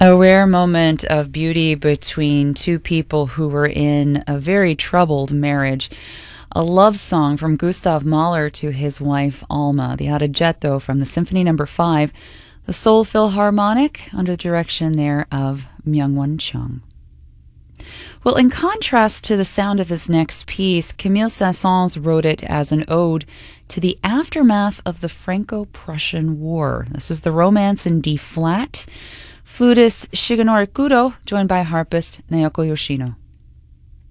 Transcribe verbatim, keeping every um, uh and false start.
A rare moment of beauty between two people who were in a very troubled marriage. A love song from Gustav Mahler to his wife Alma, the Adagietto from the Symphony Number Five, the Seoul Philharmonic under the direction there of Myung-Won Chung. Well, in contrast to the sound of this next piece, Camille Saint-Saëns wrote it as an ode to the aftermath of the Franco-Prussian War. This is the Romance in D-flat. Flutist Shigenori Kudo, joined by harpist Naoko Yoshino.